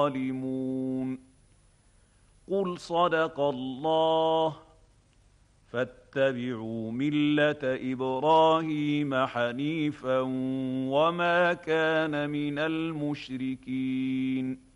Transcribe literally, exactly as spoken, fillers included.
الظالمون قل صدق الله فاتبعوا مله ابراهيم حنيفا وما كان من المشركين